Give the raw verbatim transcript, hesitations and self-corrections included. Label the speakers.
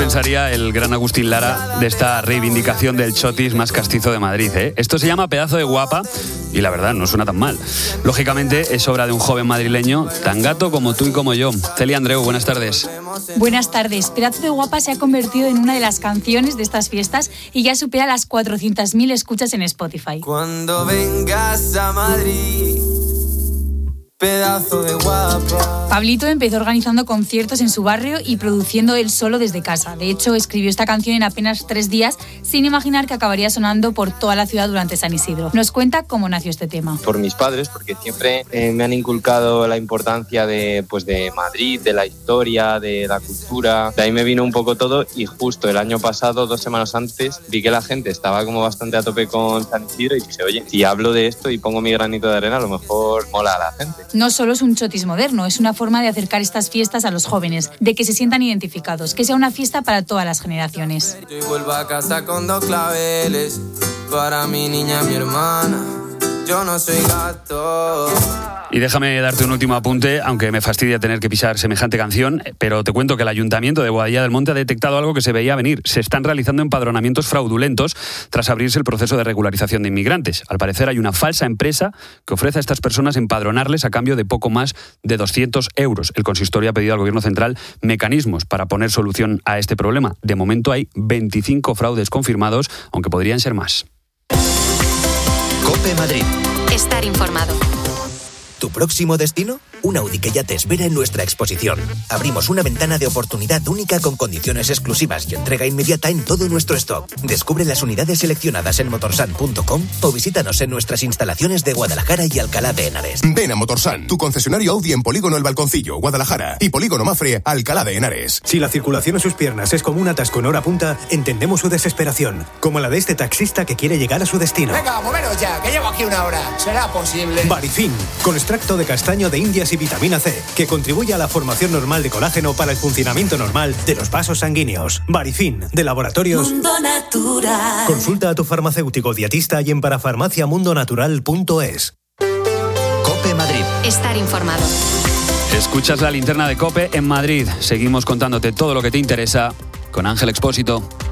Speaker 1: pensaría el gran Agustín Lara de esta reivindicación del chotis más castizo de Madrid, ¿eh? Esto se llama Pedazo de Guapa y la verdad no suena tan mal. Lógicamente es obra de un joven madrileño tan gato como tú y como yo. Celia Andreu, buenas tardes.
Speaker 2: Buenas tardes. Pedazo de Guapa se ha convertido en una de las canciones de estas fiestas y ya supera las cuatrocientas mil escuchas en Spotify.
Speaker 3: Cuando vengas a Madrid, pedazo de guapa.
Speaker 2: Pablito empezó organizando conciertos en su barrio y produciendo él solo desde casa. De hecho, escribió esta canción en apenas tres días sin imaginar que acabaría sonando por toda la ciudad durante San Isidro. Nos cuenta cómo nació este tema.
Speaker 4: Por mis padres, porque siempre eh, me han inculcado la importancia de, pues, de Madrid, de la historia, de la cultura. De ahí me vino un poco todo y justo el año pasado, dos semanas antes, vi que la gente estaba como bastante a tope con San Isidro y dije, oye, si hablo de esto y pongo mi granito de arena, a lo mejor mola a la gente.
Speaker 2: No solo es un chotis moderno, es una forma de acercar estas fiestas a los jóvenes, de que se sientan identificados, que sea una fiesta para todas las generaciones.
Speaker 3: Yo vuelvo a casa con dos claveles, para mi niña, mi hermana. Yo no soy gato.
Speaker 1: Y déjame darte un último apunte, aunque me fastidia tener que pisar semejante canción, pero te cuento que el Ayuntamiento de Boadilla del Monte ha detectado algo que se veía venir. Se están realizando empadronamientos fraudulentos tras abrirse el proceso de regularización de inmigrantes. Al parecer hay una falsa empresa que ofrece a estas personas empadronarles a cambio de poco más de doscientos euros. El consistorio ha pedido al Gobierno Central mecanismos para poner solución a este problema. De momento hay veinticinco fraudes confirmados, aunque podrían ser más.
Speaker 5: COPE Madrid.
Speaker 6: Estar informado.
Speaker 5: ¿Tu próximo destino? Un Audi que ya te espera en nuestra exposición. Abrimos una ventana de oportunidad única con condiciones exclusivas y entrega inmediata en todo nuestro stock. Descubre las unidades seleccionadas en motorsan punto com o visítanos en nuestras instalaciones de Guadalajara y Alcalá de Henares.
Speaker 7: Ven a Motorsan, tu concesionario Audi en Polígono El Balconcillo, Guadalajara, y Polígono Mafre, Alcalá de Henares.
Speaker 8: Si la circulación en sus piernas es como un atasco en hora punta, entendemos su desesperación, como la de este taxista que quiere llegar a su destino.
Speaker 9: Venga, moveros ya, que llevo aquí una hora. ¿Será posible?
Speaker 8: Barifin, con extracto de castaño de indias y vitamina C, que contribuye a la formación normal de colágeno para el funcionamiento normal de los vasos sanguíneos. Barifin, de Laboratorios
Speaker 10: Mundo Natural.
Speaker 8: Consulta a tu farmacéutico dietista y en parafarmacia mundo natural punto es.
Speaker 5: COPE Madrid.
Speaker 6: Estar informado.
Speaker 1: Escuchas la linterna de COPE en Madrid. Seguimos contándote todo lo que te interesa con Ángel Expósito.